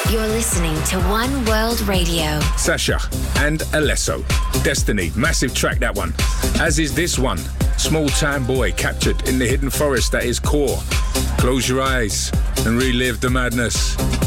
You're listening to One World Radio. Sasha and Alesso. Destiny. Massive track, that one. As is this one. Small town boy captured in the hidden forest that is Core. Close your eyes and relive the madness.